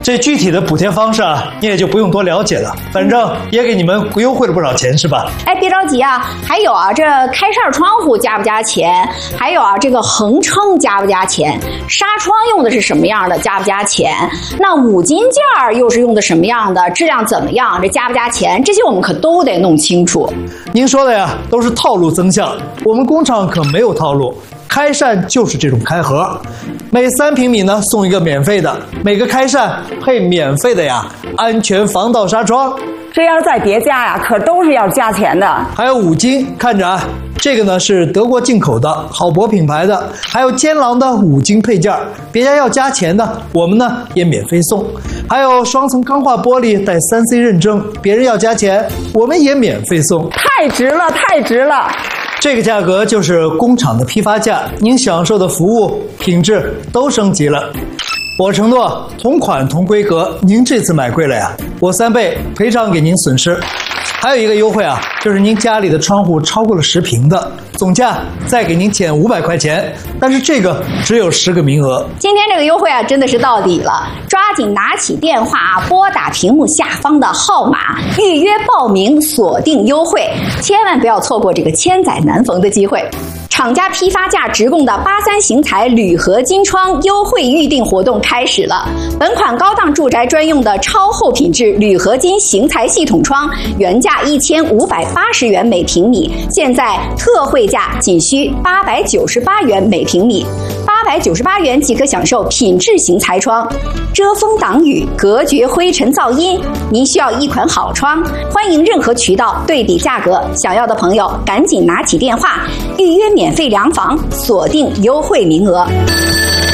这具体的补贴方式啊，你也就不用多了解了，反正也给你们优惠了不少钱，是吧？ 哎，别着急啊，还有啊，这开扇窗户加不加钱？还有啊，这个横撑加不加钱？纱窗用的是什么样的？加不加钱？那五金件儿又是用的什么样的？质量怎么样？这加不加钱？这些我们可都得弄清楚。 您说的呀，都是套路增项，我们工厂可没有套路。开扇就是这种开盒，每3平米呢送一个免费的，每个开扇配免费的呀安全防盗纱窗。 这要是再叠加呀，可都是要加钱的。 还有五金，看着啊，这个呢是德国进口的好博品牌的，还有坚狼的五金配件，别家要加钱的，我们呢也免费送。还有双层钢化玻璃带3C 认证，别人要加钱，我们也免费送。 太值了，太值了！ 这个价格就是工厂的批发价，您享受的服务品质都升级了。我承诺同款同规格，您这次买贵了呀，我3倍赔偿给您损失。还有一个优惠啊，就是您家里的窗户超过了10平的，总价再给您减500块钱，但是这个只有10个名额。 今天这个优惠啊，真的是到底了，抓紧拿起电话啊，拨打屏幕下方的号码，预约报名，锁定优惠，千万不要错过这个千载难逢的机会。厂家批发价直供的83型材铝合金窗优惠预订活动开始了。本款高档住宅专用的超厚品质铝合金型材系统窗，原价1580元每平米，现在特惠价仅需898元每平米，898元即可享受品质型材窗，遮风挡雨，隔绝灰尘噪音。您需要一款好窗，欢迎任何渠道对比价格，想要的朋友赶紧拿起电话预约免费量房，锁定优惠名额。